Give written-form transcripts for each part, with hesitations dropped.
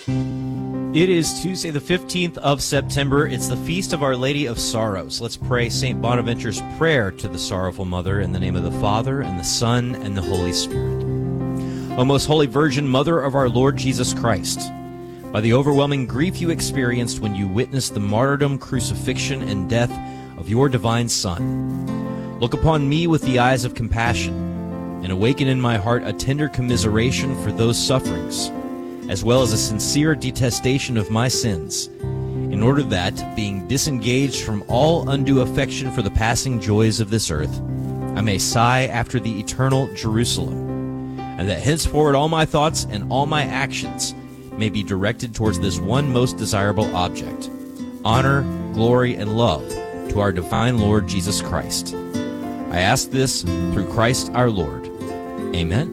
It is Tuesday, the 15th of September. It's the Feast of Our Lady of Sorrows. Let's pray St. Bonaventure's prayer to the Sorrowful Mother in the name of the Father, and the Son, and the Holy Spirit. O most holy Virgin, Mother of our Lord Jesus Christ, by the overwhelming grief you experienced when you witnessed the martyrdom, crucifixion, and death of your divine Son, look upon me with the eyes of compassion, and awaken in my heart a tender commiseration for those sufferings, as well as a sincere detestation of my sins, in order that, being disengaged from all undue affection for the passing joys of this earth, I may sigh after the eternal Jerusalem, and that henceforward all my thoughts and all my actions may be directed towards this one most desirable object, honor, glory, and love to our divine Lord Jesus Christ. I ask this through Christ our Lord. Amen.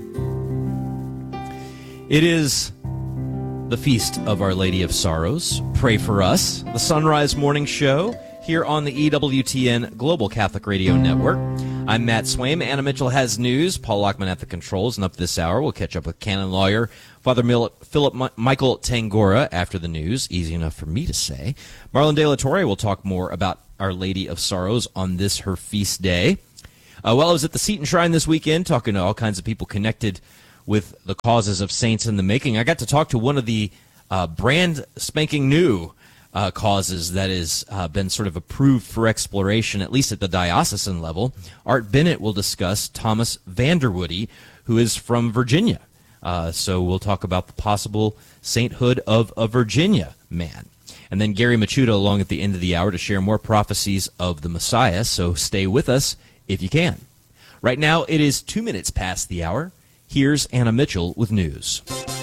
It is the Feast of Our Lady of Sorrows. Pray for us, the Sunrise Morning Show, here on the EWTN Global Catholic Radio Network. I'm Matt Swaim. Anna Mitchell has news. Paul Lockman at the controls. And up this hour, we'll catch up with canon lawyer Father Philip Michael Tangora after the news. Easy enough for me to say. Marlon De La Torre will talk more about Our Lady of Sorrows on this, her feast day. While I was at the Seton Shrine this weekend, talking to all kinds of people connected with the causes of saints in the making, I got to talk to one of the brand spanking new causes that has been sort of approved for exploration, at least at the diocesan level. Art Bennett will discuss Thomas Vanderwoody, who is from Virginia. So we'll talk about the possible sainthood of a Virginia man. And then Gary Machuda along at the end of the hour to share more prophecies of the Messiah. So stay with us if you can. Right now, it is 2 minutes past the hour. Here's Anna Mitchell with news.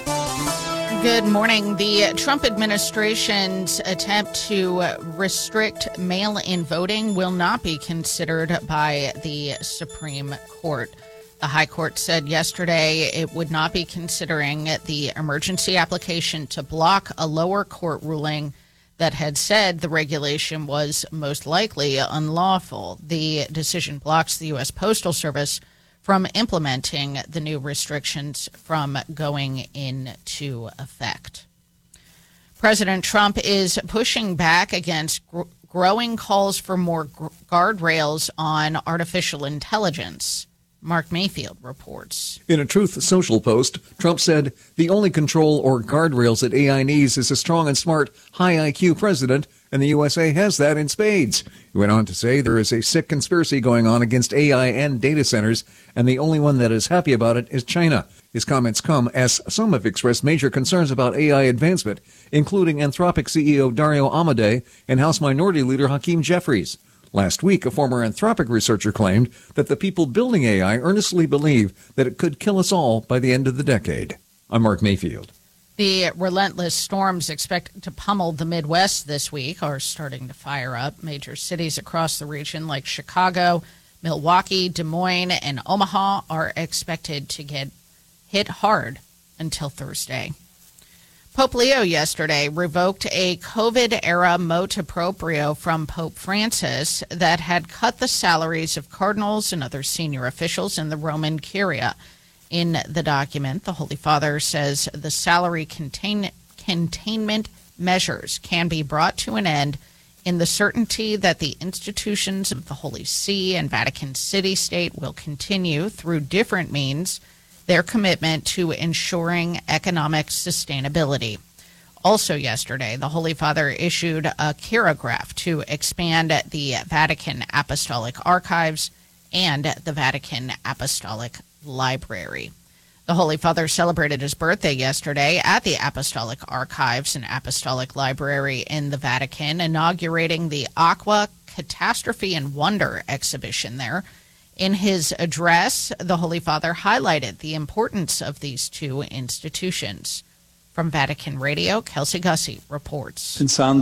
Good morning. The Trump administration's attempt to restrict mail-in voting will not be considered by the Supreme Court. The High Court said yesterday it would not be considering the emergency application to block a lower court ruling that had said the regulation was most likely unlawful. The decision blocks the U.S. Postal Service from implementing the new restrictions from going into effect. President Trump is pushing back against growing calls for more guardrails on artificial intelligence. Mark Mayfield reports. In a Truth Social post, Trump said the only control or guardrails that AI needs is a strong and smart, high IQ president, and the USA has that in spades. He went on to say there is a sick conspiracy going on against AI and data centers, and the only one that is happy about it is China. His comments come as some have expressed major concerns about AI advancement, including Anthropic CEO Dario Amodei and House Minority Leader Hakeem Jeffries. Last week, a former Anthropic researcher claimed that the people building AI earnestly believe that it could kill us all by the end of the decade. I'm Mark Mayfield. The relentless storms expected to pummel the Midwest this week are starting to fire up. Major cities across the region like Chicago, Milwaukee, Des Moines, and Omaha are expected to get hit hard until Thursday. Pope Leo yesterday revoked a COVID-era motu proprio from Pope Francis that had cut the salaries of cardinals and other senior officials in the Roman Curia. In the document, the Holy Father says the salary containment measures can be brought to an end in the certainty that the institutions of the Holy See and Vatican City State will continue through different means their commitment to ensuring economic sustainability. Also yesterday, the Holy Father issued a chirograph to expand the Vatican Apostolic Archives and the Vatican Apostolic Library. The Holy Father celebrated his birthday yesterday at the Apostolic Archives and Apostolic Library in the Vatican, inaugurating the Aqua Catastrophe and Wonder exhibition there. In his address, the Holy Father highlighted the importance of these two institutions. From Vatican Radio, Kelsey Gussie reports. While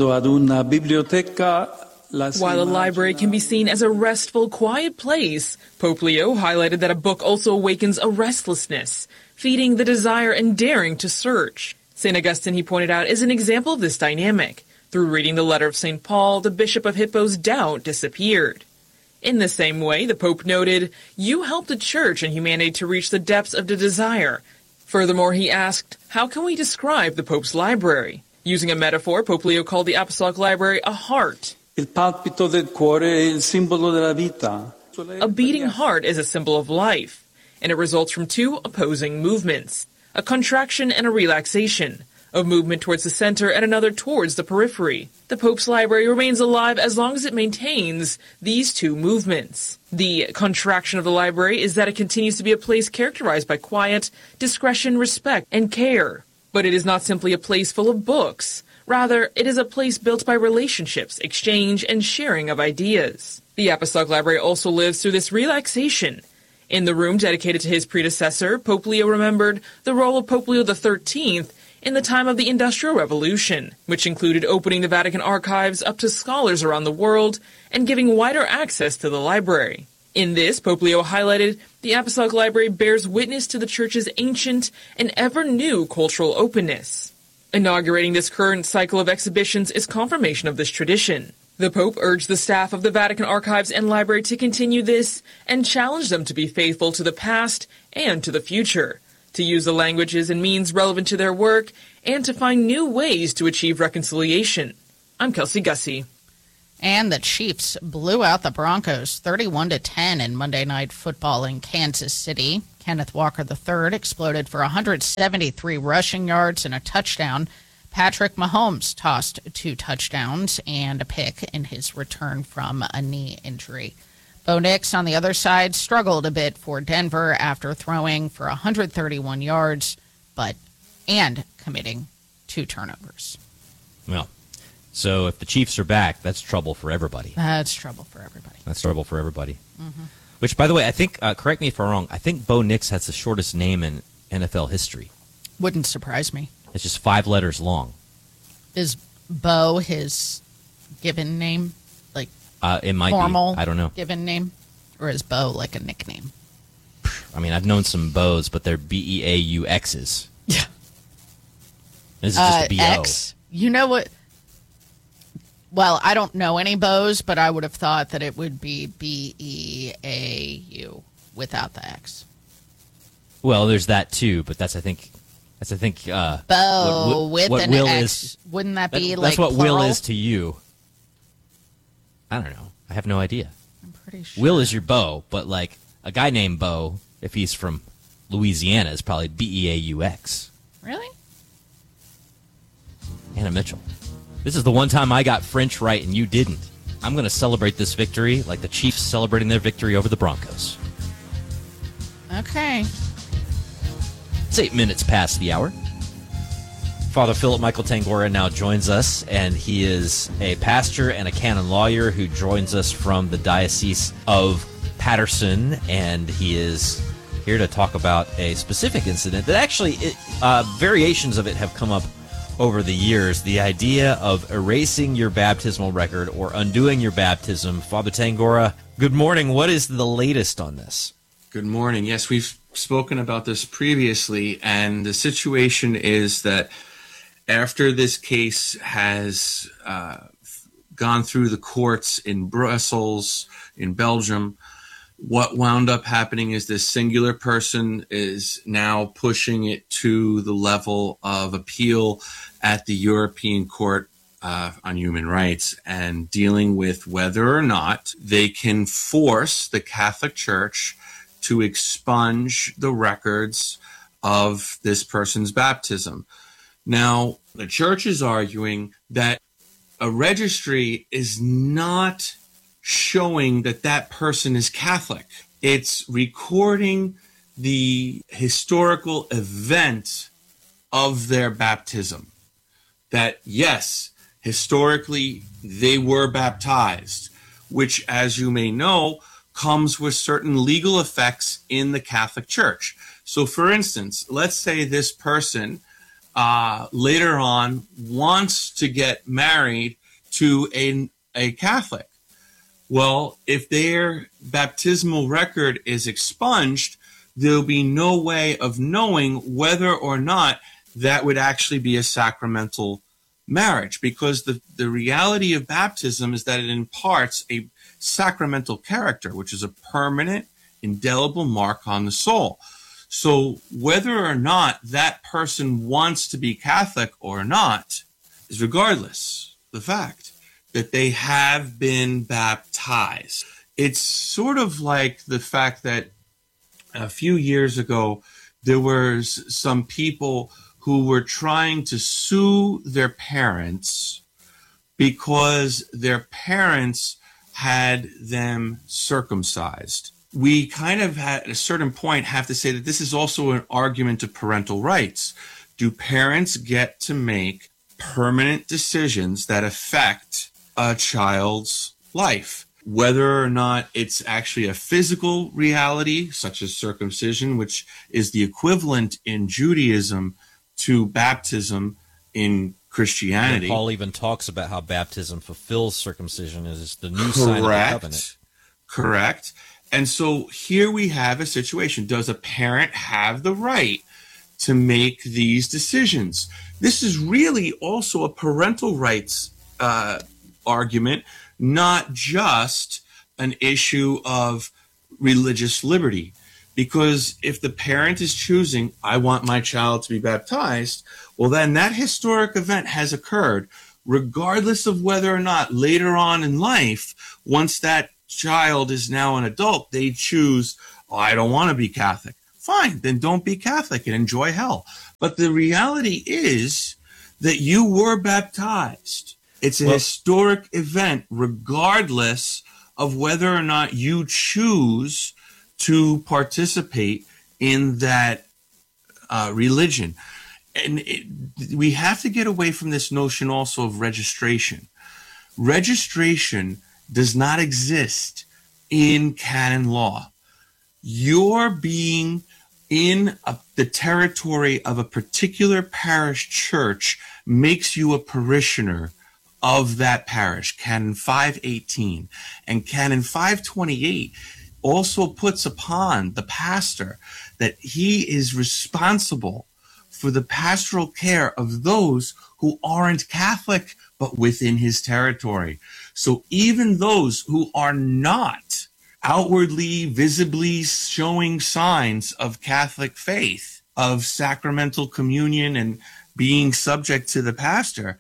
a library can be seen as a restful, quiet place, Pope Leo highlighted that a book also awakens a restlessness, feeding the desire and daring to search. St. Augustine, he pointed out, is an example of this dynamic. Through reading the letter of St. Paul, the Bishop of Hippo's doubt disappeared. In the same way, the Pope noted, you help the Church and humanity to reach the depths of the desire Furthermore, he asked, how can we describe the Pope's library? Using a metaphor, Pope Leo called the Apostolic Library a heart. Il palpito del cuore è il simbolo della vita. A beating heart is a symbol of life, and it results from two opposing movements, a contraction and a relaxation, a movement towards the center and another towards the periphery. The Pope's library remains alive as long as it maintains these two movements. The contraction of the library is that it continues to be a place characterized by quiet, discretion, respect, and care. But it is not simply a place full of books. Rather, it is a place built by relationships, exchange, and sharing of ideas. The Apostolic Library also lives through this relaxation. In the room dedicated to his predecessor, Pope Leo remembered the role of Pope Leo XIII in the time of the Industrial Revolution, which included opening the Vatican archives up to scholars around the world and giving wider access to the library. In this, Pope Leo highlighted the Apostolic Library bears witness to the Church's ancient and ever-new cultural openness. Inaugurating this current cycle of exhibitions is confirmation of this tradition. The Pope urged the staff of the Vatican Archives and Library to continue this and challenged them to be faithful to the past and to the future, to use the languages and means relevant to their work, and to find new ways to achieve reconciliation. I'm Kelsey Gussie. And the Chiefs blew out the Broncos 31-10 in Monday Night Football in Kansas City. Kenneth Walker III exploded for 173 rushing yards and a touchdown. Patrick Mahomes tossed 2 touchdowns and a pick in his return from a knee injury. Bo Nix, on the other side, struggled a bit for Denver after throwing for 131 yards, and committing 2 turnovers. Well, so if the Chiefs are back, that's trouble for everybody. That's trouble for everybody. That's trouble for everybody. Mm-hmm. Which, by the way, I think, correct me if I'm wrong, I think Bo Nix has the shortest name in NFL history. Wouldn't surprise me. It's just 5 letters long. Is Bo his given name? Like it might formal be. I don't know. Given name? Or is Bo like a nickname? I mean, I've known some Bo's, but they're Beaux's. Yeah. This is just a B.O. X. You know what? Well, I don't know any Bo's, but I would have thought that it would be Beau without the X. Well, there's that too, but that's I think Bo with what an Will X. is. Wouldn't that be That's like what plural? Will is to you. I don't know. I have no idea. I'm pretty sure. Will is your Bo, but like a guy named Bo, if he's from Louisiana, is probably Beaux. Really? Anna Mitchell. This is the one time I got French right and you didn't. I'm going to celebrate this victory like the Chiefs celebrating their victory over the Broncos. Okay. It's 8 minutes past the hour. Father Philip Michael Tangora now joins us, and he is a pastor and a canon lawyer who joins us from the Diocese of Patterson, and he is here to talk about a specific incident that actually, variations of it have come up over the years. The idea of erasing your baptismal record or undoing your baptism. Father Tangora, good morning. What is the latest on this? Good morning. Yes, we've spoken about this previously, and the situation is that after this case has gone through the courts in Brussels, in Belgium, what wound up happening is this singular person is now pushing it to the level of appeal at the European Court on Human Rights and dealing with whether or not they can force the Catholic Church to expunge the records of this person's baptism. Now, the church is arguing that a registry is not showing that that person is Catholic. It's recording the historical event of their baptism. That, yes, historically they were baptized, which, as you may know, comes with certain legal effects in the Catholic Church. So, for instance, let's say this person later on wants to get married to a Catholic. Well, if their baptismal record is expunged, there'll be no way of knowing whether or not that would actually be a sacramental marriage, because the reality of baptism is that it imparts a sacramental character, which is a permanent, indelible mark on the soul. So whether or not that person wants to be Catholic or not is regardless the fact that they have been baptized. It's sort of like the fact that a few years ago, there was some people who were trying to sue their parents because their parents had them circumcised. We kind of at a certain point have to say that this is also an argument of parental rights. Do parents get to make permanent decisions that affect a child's life? Whether or not it's actually a physical reality, such as circumcision, which is the equivalent in Judaism to baptism in Christianity. And Paul even talks about how baptism fulfills circumcision as the new sign of the covenant. Correct. And so here we have a situation. Does a parent have the right to make these decisions? This is really also a parental rights argument, not just an issue of religious liberty. Because if the parent is choosing, I want my child to be baptized, well, then that historic event has occurred, regardless of whether or not later on in life, once that child is now an adult, they choose, oh, I don't want to be Catholic. Fine, then don't be Catholic and enjoy hell. But the reality is that you were baptized. It's a historic event, regardless of whether or not you choose to participate in that religion. And we have to get away from this notion also of registration. Registration does not exist in canon law. Your being in the territory of a particular parish church makes you a parishioner of that parish, Canon 518. And Canon 528 also puts upon the pastor that he is responsible for the pastoral care of those who aren't Catholic, but within his territory. So even those who are not outwardly, visibly showing signs of Catholic faith, of sacramental communion and being subject to the pastor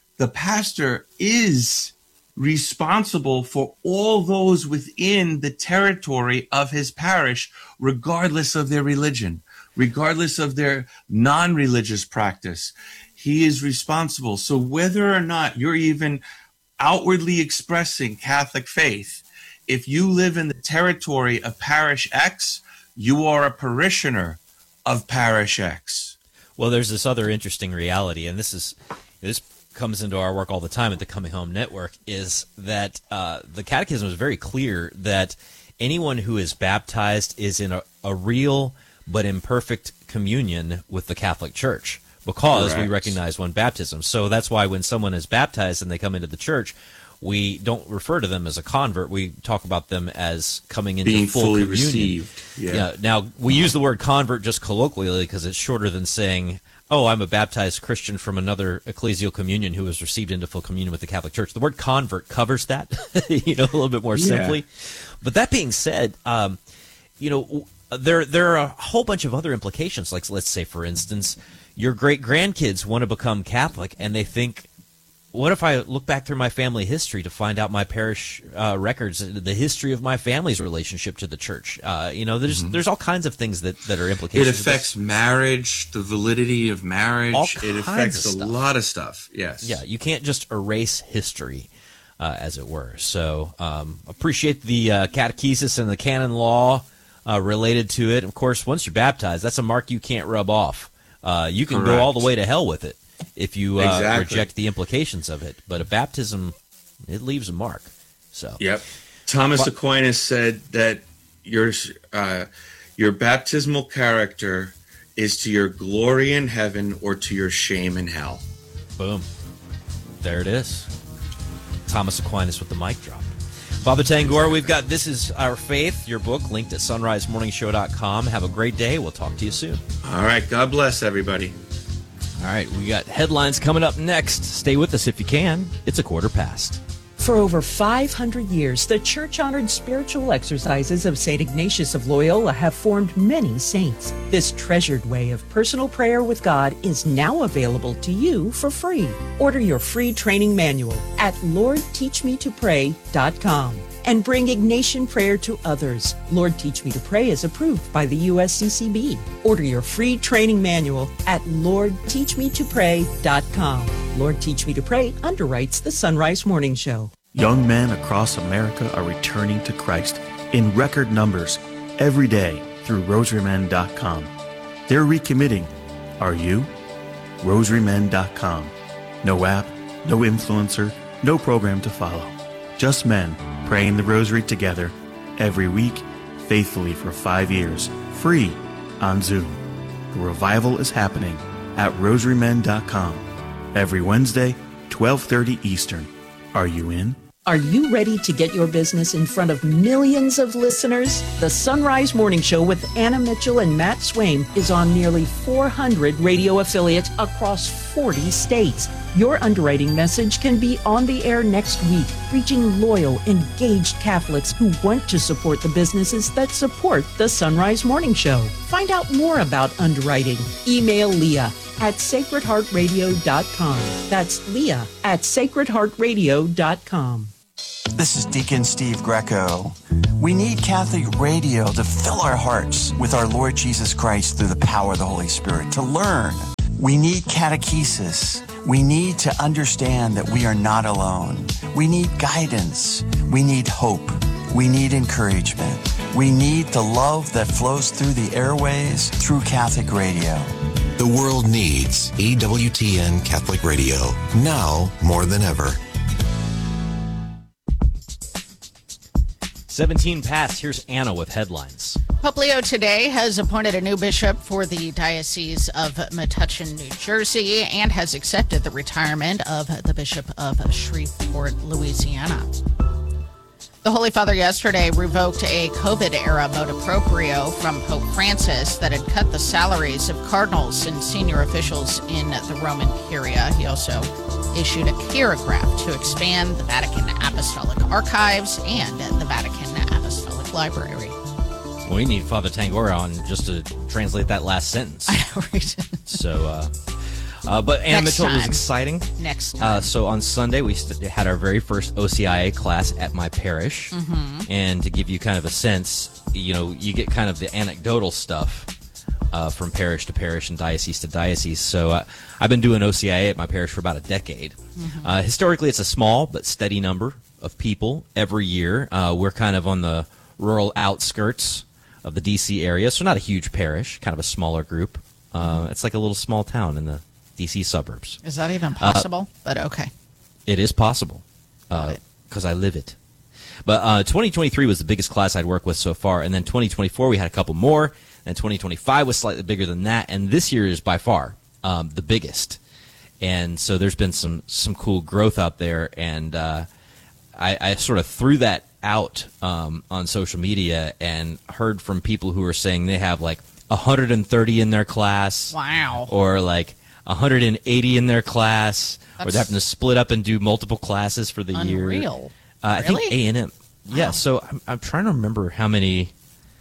is responsible for all those within the territory of his parish, regardless of their religion, regardless of their non-religious practice. He is responsible. So whether or not you're even outwardly expressing Catholic faith, if you live in the territory of Parish X, you are a parishioner of Parish X. Well, there's this other interesting reality, and this comes into our work all the time at the Coming Home Network, is that the Catechism is very clear that anyone who is baptized is in a real but imperfect communion with the Catholic Church, because we recognize one baptism. So that's why when someone is baptized and they come into the church, we don't refer to them as a convert. We talk about them as coming into being full fully communion. Received. Yeah. Now, we use the word convert just colloquially because it's shorter than saying, oh, I'm a baptized Christian from another ecclesial communion who was received into full communion with the Catholic Church. The word convert covers that, a little bit more simply. But that being said, there are a whole bunch of other implications. Like, let's say, for instance, your great-grandkids want to become Catholic, and they think, what if I look back through my family history to find out my parish records, the history of my family's relationship to the church? There's all kinds of things that are implications. It affects marriage, the validity of marriage. It affects a lot of stuff. Yes. Yeah, you can't just erase history, as it were. So appreciate the catechesis and the canon law related to it. Of course, once you're baptized, that's a mark you can't rub off. You can go all the way to hell with it if you reject the implications of it. But a baptism, it leaves a mark. So. Yep. Thomas Aquinas said that your baptismal character is to your glory in heaven or to your shame in hell. Boom. There it is. Thomas Aquinas with the mic drop. Baba Tangor, we've got This Is Our Faith, your book, linked at sunrisemorningshow.com. Have a great day. We'll talk to you soon. All right. God bless everybody. All right, we got headlines coming up next. Stay with us if you can. It's 1:15. For over 500 years, the church-honored spiritual exercises of St. Ignatius of Loyola have formed many saints. This treasured way of personal prayer with God is now available to you for free. Order your free training manual at LordTeachMeToPray.com and bring Ignatian prayer to others. Lord Teach Me to Pray is approved by the USCCB. Order your free training manual at LordTeachMeToPray.com. Lord Teach Me to Pray underwrites the Sunrise Morning Show. Young men across America are returning to Christ in record numbers every day through RosaryMen.com. They're recommitting. Are you? RosaryMen.com. No app, no influencer, no program to follow. Just men praying the rosary together every week, faithfully for 5 years, free on Zoom. The revival is happening at RosaryMen.com every Wednesday, 12:30 Eastern. Are you in? Are you ready to get your business in front of millions of listeners? The Sunrise Morning Show with Anna Mitchell and Matt Swaim is on nearly 400 radio affiliates across 40 states. Your underwriting message can be on the air next week, reaching loyal, engaged Catholics who want to support the businesses that support the Sunrise Morning Show. Find out more about underwriting. Email Leah at sacredheartradio.com. That's Leah at sacredheartradio.com. This is Deacon Steve Greco. We need Catholic radio to fill our hearts with our Lord Jesus Christ through the power of the Holy Spirit, to learn. We need catechesis. We need to understand that we are not alone. We need guidance. We need hope. We need encouragement. We need the love that flows through the airways through Catholic radio. The world needs EWTN Catholic Radio, now more than ever. 17 past. Here's Anna with headlines. Pope Leo today has appointed a new bishop for the Diocese of Metuchen, New Jersey, and has accepted the retirement of the Bishop of Shreveport, Louisiana. The Holy Father yesterday revoked a COVID-era motu proprio from Pope Francis that had cut the salaries of cardinals and senior officials in the Roman Curia. He also issued a chirograph to expand the Vatican Apostolic Archives and the Vatican Apostolic Library. We need Father Tangora on just to translate that last sentence. I know, right? So, but Anna Mitchell, it was exciting. Next time. So on Sunday, we had our very first OCIA class at my parish. Mm-hmm. And to give you kind of a sense, you get kind of the anecdotal stuff from parish to parish and diocese to diocese. So I've been doing OCIA at my parish for about a decade. Mm-hmm. Historically, it's a small but steady number of people every year. We're kind of on the rural outskirts of the D.C. area, so not a huge parish, kind of a smaller group. It's like a little small town in the D.C. suburbs. Is that even possible? But okay. It is possible, because I live it. But 2023 was the biggest class I'd worked with so far, and then 2024 we had a couple more, and 2025 was slightly bigger than that, and this year is by far the biggest. And so there's been some cool growth out there, and I sort of threw that out on social media and heard from people who were saying they have like 130 in their class. Wow. Or like 180 in their class. Or they're having to split up and do multiple classes for the year. Unreal. I think A&M. Yeah, wow. So I'm trying to remember how many.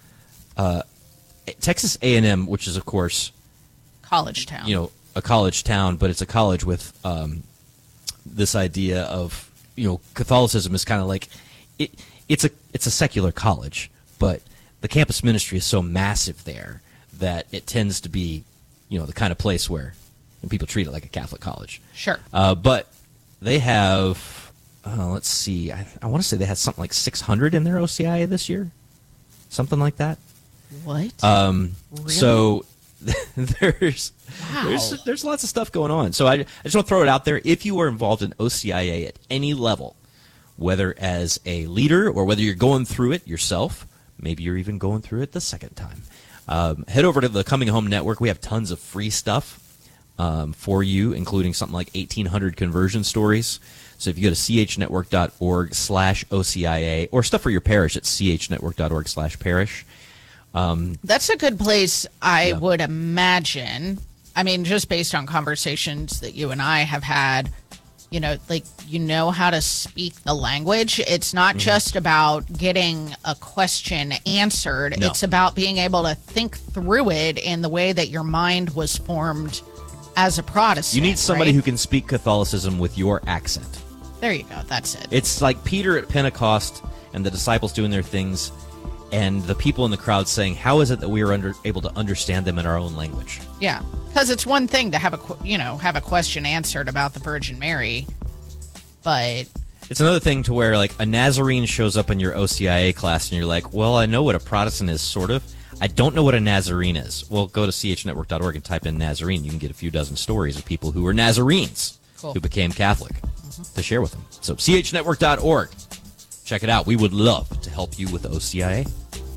Texas A&M, which is, of course, college town. A college town, but it's a college with this idea of, Catholicism is kind of like, it's a secular college, but the campus ministry is so massive there that it tends to be, the kind of place where people treat it like a Catholic college. Sure. But they have, let's see, I want to say they had something like 600 in their OCIA this year, something like that. What? Really? So there's lots of stuff going on. So I just want to throw it out there. If you are involved in OCIA at any level, whether as a leader or whether you're going through it yourself, maybe you're even going through it the second time, head over to the Coming Home Network. We have tons of free stuff for you, including something like 1,800 conversion stories. So if you go to chnetwork.org/OCIA or stuff for your parish at chnetwork.org/parish. That's a good place, I would imagine. I mean, just based on conversations that you and I have had, how to speak the language. It's not just about getting a question answered. No. It's about being able to think through it in the way that your mind was formed as a Protestant. You need somebody right? who can speak Catholicism with your accent. There you go. That's it. It's like Peter at Pentecost and the disciples doing their things and the people in the crowd saying, how is it that we are able to understand them in our own language? Yeah, because it's one thing to have a question answered about the Virgin Mary, but it's another thing to where like a Nazarene shows up in your OCIA class and you're like, well, I know what a Protestant is, sort of. I don't know what a Nazarene is. Well, go to chnetwork.org and type in Nazarene. You can get a few dozen stories of people who were Nazarenes who became Catholic to share with them. So chnetwork.org. Check it out. We would love to help you with the OCIA.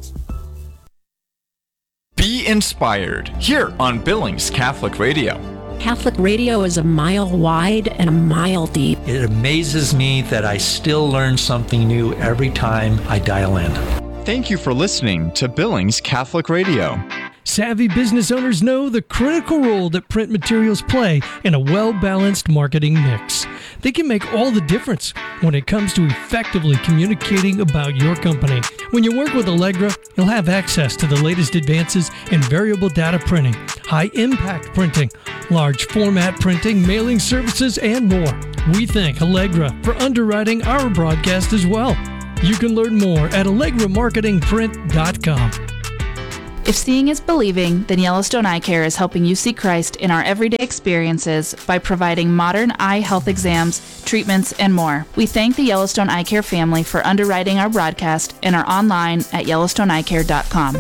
Be inspired here on Billings Catholic Radio. Catholic radio is a mile wide and a mile deep. It amazes me that I still learn something new every time I dial in. Thank you for listening to Billings Catholic Radio. Savvy business owners know the critical role that print materials play in a well-balanced marketing mix. They can make all the difference when it comes to effectively communicating about your company. When you work with Allegra, you'll have access to the latest advances in variable data printing, high-impact printing, large format printing, mailing services, and more. We thank Allegra for underwriting our broadcast as well. You can learn more at allegramarketingprint.com. If seeing is believing, then Yellowstone Eye Care is helping you see Christ in our everyday experiences by providing modern eye health exams, treatments, and more. We thank the Yellowstone Eye Care family for underwriting our broadcast and are online at YellowstoneEyeCare.com.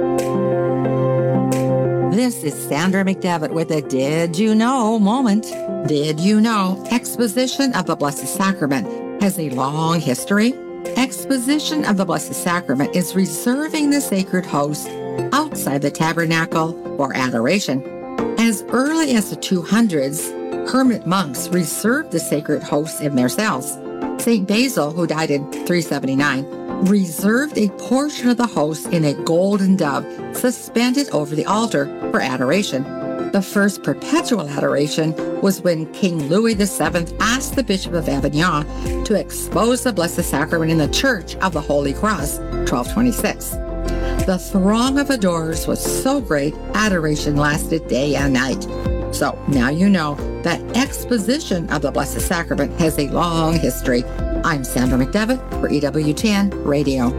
This is Sandra McDevitt with a Did You Know moment. Did you know Exposition of the Blessed Sacrament has a long history? Exposition of the Blessed Sacrament is reserving the sacred host outside the tabernacle for adoration. As early as the 200s, hermit monks reserved the sacred hosts in their cells. St. Basil, who died in 379, reserved a portion of the host in a golden dove suspended over the altar for adoration. The first perpetual adoration was when King Louis VII asked the Bishop of Avignon to expose the Blessed Sacrament in the Church of the Holy Cross, 1226. The throng of adorers was so great, adoration lasted day and night. So now you know that Exposition of the Blessed Sacrament has a long history. I'm Sandra McDevitt for EWTN Radio.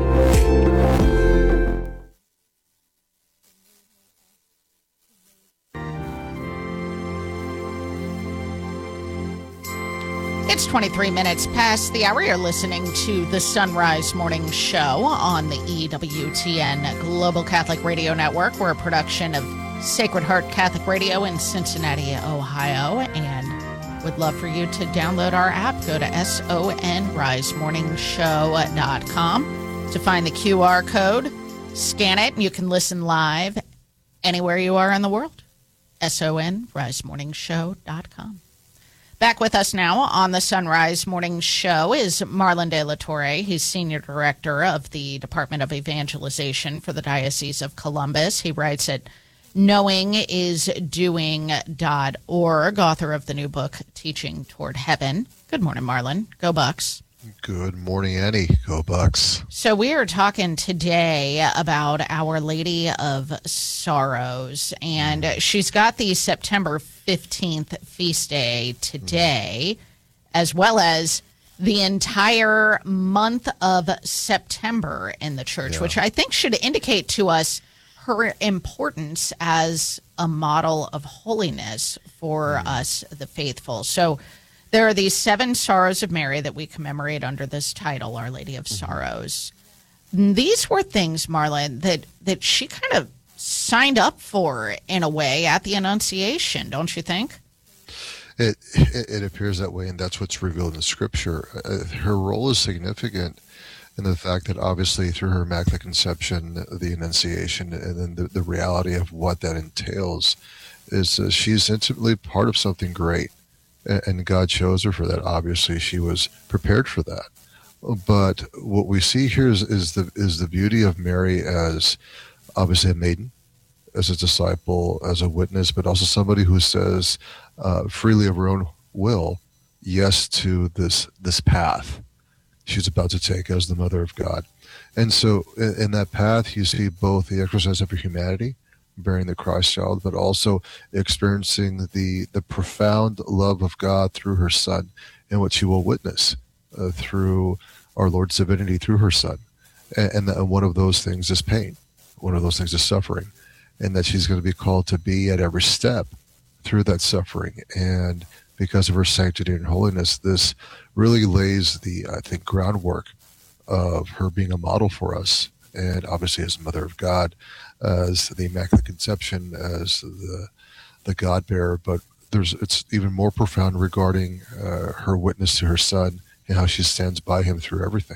It's 23 minutes past the hour. You're listening to the Sunrise Morning Show on the EWTN Global Catholic Radio Network. We're a production of Sacred Heart Catholic Radio in Cincinnati, Ohio, and would love for you to download our app. Go to sonrisemorningshow.com to find the QR code. Scan it, and you can listen live anywhere you are in the world. sonrisemorningshow.com. Back with us now on the Sunrise Morning Show is Marlon De La Torre. He's Senior Director of the Department of Evangelization for the Diocese of Columbus. He writes at knowingisdoing.org, author of the new book, Teaching Toward Heaven. Good morning, Marlon. Go Bucks. Good morning, Annie. Go Bucks. So we are talking today about Our Lady of Sorrows, and she's got the September 15th feast day today, as well as the entire month of September in the church, which I think should indicate to us her importance as a model of holiness for us, the faithful. So there are these 7 sorrows of Mary that we commemorate under this title, Our Lady of Sorrows. These were things, Marlon, that she kind of signed up for in a way at the Annunciation, don't you think? It appears that way, and that's what's revealed in Scripture. Her role is significant in the fact that obviously through her Immaculate Conception, the Annunciation, and then the reality of what that entails is she's intimately part of something great. And God chose her for that. Obviously, she was prepared for that. But what we see here is the beauty of Mary as obviously a maiden, as a disciple, as a witness, but also somebody who says freely of her own will, yes to this path she's about to take as the mother of God. And so in that path, you see both the exercise of her humanity, bearing the Christ child, but also experiencing the profound love of God through her Son, and what she will witness through our Lord's divinity through her Son. And one of those things is pain. One of those things is suffering. And that she's going to be called to be at every step through that suffering. And because of her sanctity and holiness, this really lays the, I think, groundwork of her being a model for us. And obviously as Mother of God, as the Immaculate Conception, as the God-bearer. But it's even more profound regarding her witness to her Son and how she stands by him through everything.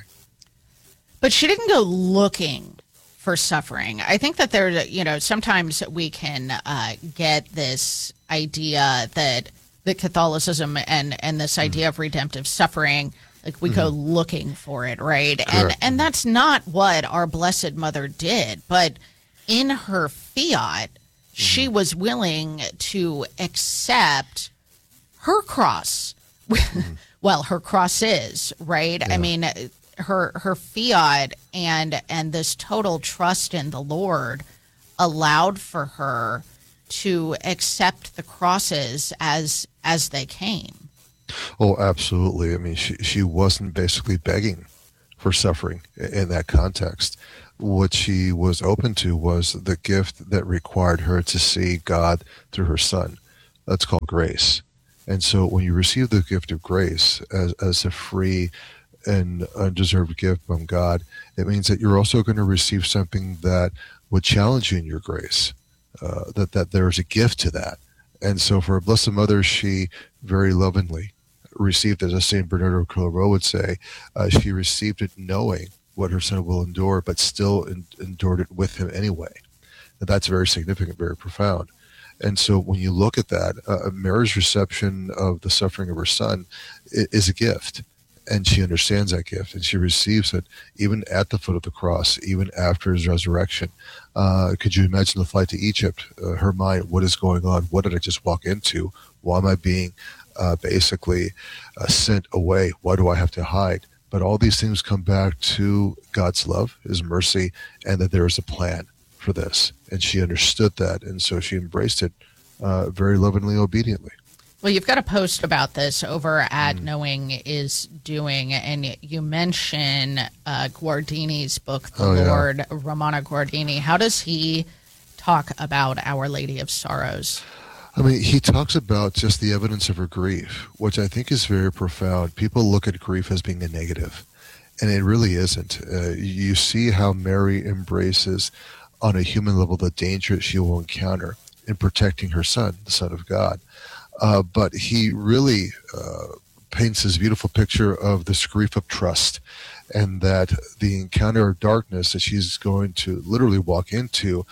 But she didn't go looking for suffering. I think that sometimes we can get this idea that Catholicism and this idea of redemptive suffering, like we go looking for it, right? And that's not what our Blessed Mother did. But in her fiat, she was willing to accept her cross. Well, her cross is, right? Yeah. I mean, her fiat and this total trust in the Lord allowed for her to accept the crosses as they came. Oh, absolutely. I mean, she wasn't basically begging for suffering in that context. What she was open to was the gift that required her to see God through her Son. That's called grace. And so when you receive the gift of grace as a free and undeserved gift from God, it means that you're also going to receive something that would challenge you in your grace, that there is a gift to that. And so for a Blessed Mother, she very lovingly received, as St. Bernardo of Clairvaux would say, she received it knowing what her Son will endure, but still endured it with him anyway. And that's very significant, very profound. And so when you look at that, Mary's reception of the suffering of her Son is a gift. And she understands that gift, and she receives it even at the foot of the cross, even after his resurrection. Could you imagine the flight to Egypt? Her mind, what is going on? What did I just walk into? Why am I being basically sent away? Why do I have to hide? But all these things come back to God's love, his mercy, and that there is a plan for this. And she understood that, and so she embraced it very lovingly, obediently. Well, you've got a post about this over at Knowing is Doing, and you mention Guardini's book, The Lord, Romano Guardini. How does he talk about Our Lady of Sorrows? I mean, he talks about just the evidence of her grief, which I think is very profound. People look at grief as being a negative, and it really isn't. You see how Mary embraces on a human level the danger she will encounter in protecting her Son, the Son of God. But he really paints this beautiful picture of this grief of trust, and that the encounter of darkness that she's going to literally walk into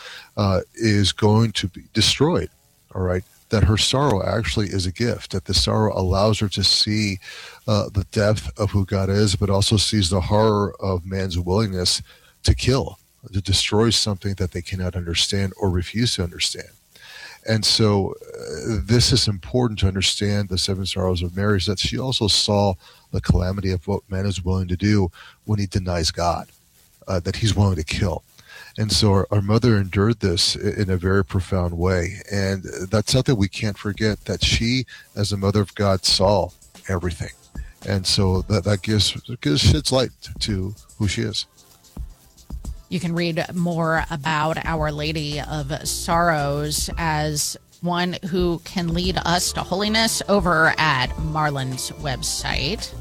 is going to be destroyed, all right? That her sorrow actually is a gift, that the sorrow allows her to see the depth of who God is, but also sees the horror of man's willingness to kill, to destroy something that they cannot understand or refuse to understand. And so this is important to understand the seven sorrows of Mary, is that she also saw the calamity of what man is willing to do when he denies God, that he's willing to kill. And so our mother endured this in a very profound way. And that's something we can't forget, that she, as a mother of God, saw everything. And so that sheds light to who she is. You can read more about Our Lady of Sorrows as one who can lead us to holiness over at Marlon's website,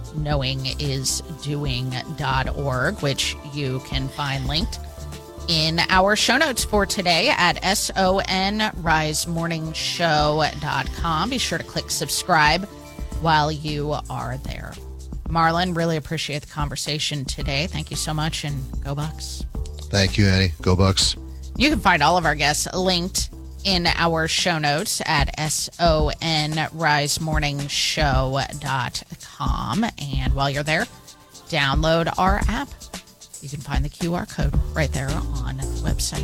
knowingisdoing.org, which you can find linked in our show notes for today at sonrisemorningshow.com. Be sure to click subscribe while you are there. Marlon, really appreciate the conversation today. Thank you so much, and go Bucks. Thank you, Annie. Go Bucks. You can find all of our guests linked in our show notes at sonrisemorningshow.com. And while you're there, download our app. You can find the QR code right there on the website.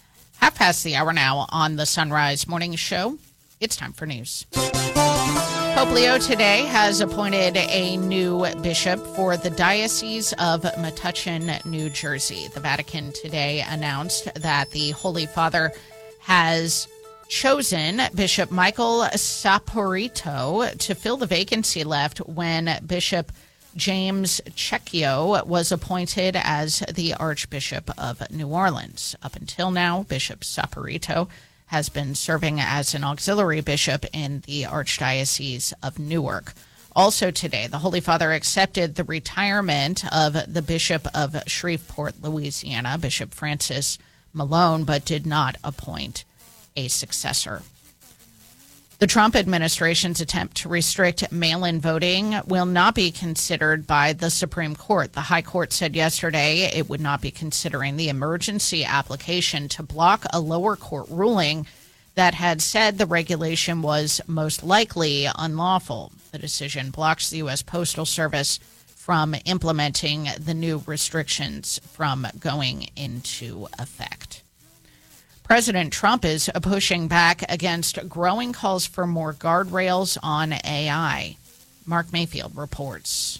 1:30 the hour now on the Sunrise Morning Show. It's time for news. Pope Leo today has appointed a new bishop for the Diocese of Metuchen, New Jersey. The Vatican today announced that the Holy Father has chosen Bishop Michael Saporito to fill the vacancy left when Bishop James Checchio was appointed as the Archbishop of New Orleans. Up until now, Bishop Saporito has been serving as an auxiliary bishop in the Archdiocese of Newark. Also today, the Holy Father accepted the retirement of the Bishop of Shreveport, Louisiana, Bishop Francis Malone, but did not appoint a successor. The Trump administration's attempt to restrict mail-in voting will not be considered by the Supreme Court. The High Court said yesterday it would not be considering the emergency application to block a lower court ruling that had said the regulation was most likely unlawful. The decision blocks the U.S. Postal Service from implementing the new restrictions from going into effect. President Trump is pushing back against growing calls for more guardrails on AI. Mark Mayfield reports.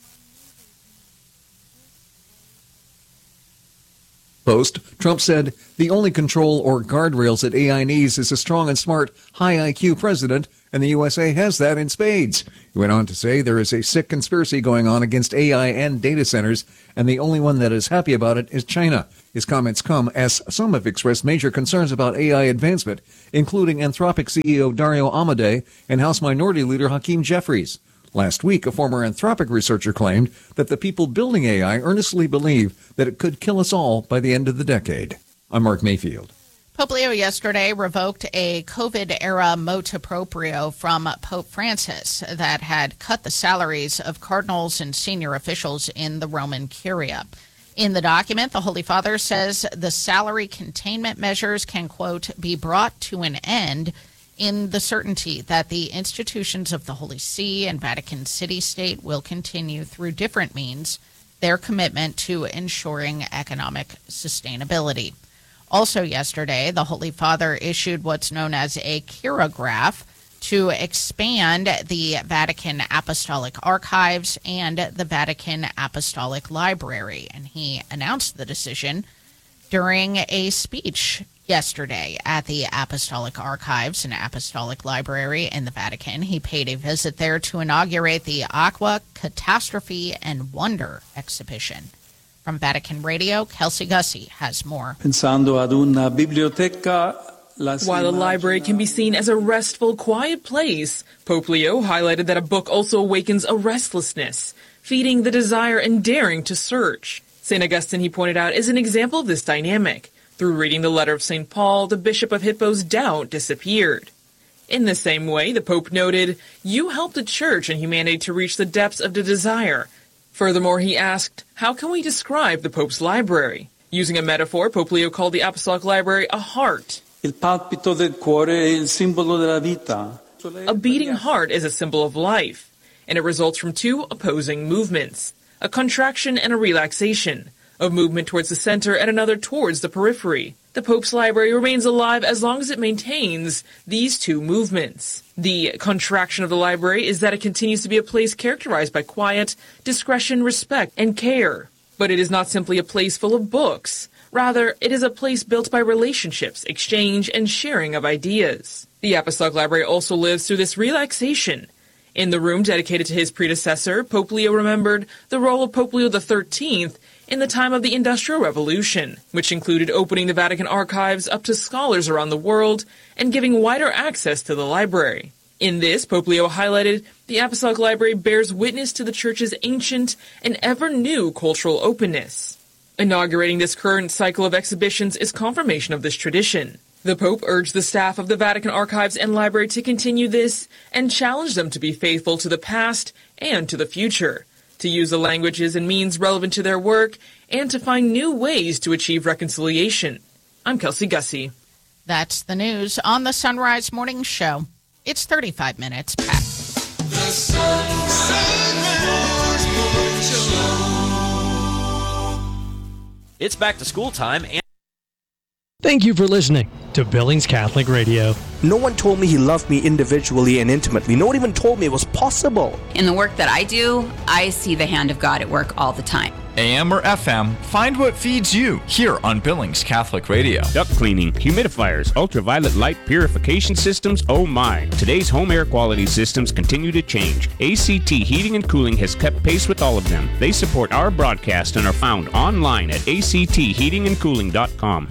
Post, Trump said the only control or guardrails that AI needs is a strong and smart, high IQ president, and the USA has that in spades. He went on to say there is a sick conspiracy going on against AI and data centers, and the only one that is happy about it is China. His comments come as some have expressed major concerns about AI advancement, including Anthropic CEO Dario Amodei and House Minority Leader Hakeem Jeffries. Last week, a former Anthropic researcher claimed that the people building AI earnestly believe that it could kill us all by the end of the decade. I'm Mark Mayfield. Pope Leo yesterday revoked a COVID-era motu proprio from Pope Francis that had cut the salaries of cardinals and senior officials in the Roman Curia. In the document, the Holy Father says the salary containment measures can, quote, be brought to an end in the certainty that the institutions of the Holy See and Vatican City State will continue through different means their commitment to ensuring economic sustainability. Also yesterday, the Holy Father issued what's known as a chirograph to expand the Vatican Apostolic Archives and the Vatican Apostolic Library. And he announced the decision during a speech yesterday at the Apostolic Archives and Apostolic Library in the Vatican. He paid a visit there to inaugurate the Aqua, Catastrophe, and Wonder exhibition. From Vatican Radio, Kelsey Gussie has more. Pensando ad una biblioteca. While a library can be seen as a restful, quiet place, Pope Leo highlighted that a book also awakens a restlessness, feeding the desire and daring to search. St. Augustine, he pointed out, is an example of this dynamic. Through reading the letter of St. Paul, the Bishop of Hippo's doubt disappeared. In the same way, the Pope noted, you helped the Church and humanity to reach the depths of the desire. Furthermore, he asked, how can we describe the Pope's library? Using a metaphor, Pope Leo called the Apostolic Library a heart. Il palpito del cuore è il simbolo della vita. A beating heart is a symbol of life, and it results from two opposing movements, a contraction and a relaxation, a movement towards the center and another towards the periphery. The Pope's library remains alive as long as it maintains these two movements. The contraction of the library is that it continues to be a place characterized by quiet, discretion, respect, and care. But it is not simply a place full of books. Rather, it is a place built by relationships, exchange, and sharing of ideas. The Apostolic Library also lives through this relaxation. In the room dedicated to his predecessor, Pope Leo remembered the role of Pope Leo XIII in the time of the Industrial Revolution, which included opening the Vatican archives up to scholars around the world and giving wider access to the library. In this, Pope Leo highlighted the Apostolic Library bears witness to the Church's ancient and ever-new cultural openness. Inaugurating this current cycle of exhibitions is confirmation of this tradition. The Pope urged the staff of the Vatican Archives and Library to continue this and challenged them to be faithful to the past and to the future, to use the languages and means relevant to their work, and to find new ways to achieve reconciliation. I'm Kelsey Gussie. That's the news on the Sunrise Morning Show. It's 35 minutes past. The Sunrise Morning Show. It's back to school time and Thank you for listening to Billings Catholic Radio. No one told me he loved me individually and intimately. No one even told me it was possible. In the work that I do, I see the hand of God at work all the time. AM or FM, find what feeds you here on Billings Catholic Radio. Duct cleaning, humidifiers, ultraviolet light purification systems, oh my. Today's home air quality systems continue to change. ACT Heating and Cooling has kept pace with all of them. They support our broadcast and are found online at actheatingandcooling.com.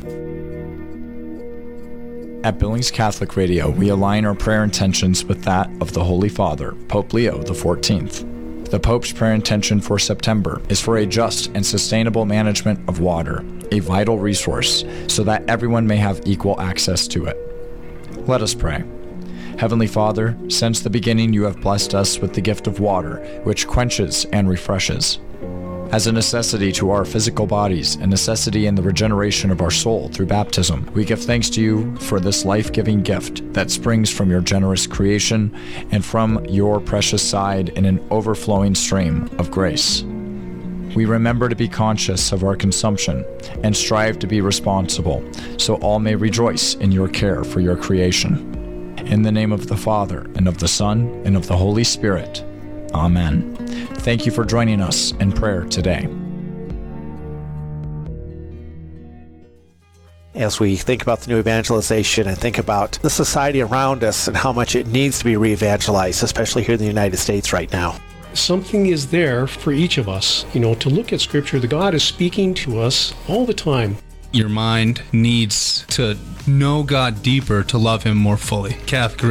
At Billings Catholic Radio, we align our prayer intentions with that of the Holy Father, Pope Leo XIV. The Pope's prayer intention for September is for a just and sustainable management of water, a vital resource, so that everyone may have equal access to it. Let us pray. Heavenly Father, since the beginning you have blessed us with the gift of water, which quenches and refreshes. As a necessity to our physical bodies, a necessity in the regeneration of our soul through baptism, we give thanks to you for this life-giving gift that springs from your generous creation and from your precious side in an overflowing stream of grace. We remember to be conscious of our consumption and strive to be responsible, so all may rejoice in your care for your creation. In the name of the Father, and of the Son, and of the Holy Spirit. Amen. Thank you for joining us in prayer today. As we think about the new evangelization and think about the society around us and how much it needs to be re-evangelized, especially here in the United States right now. Something is there for each of us, to look at Scripture. The God is speaking to us all the time. Your mind needs to know God deeper to love Him more fully. Catholic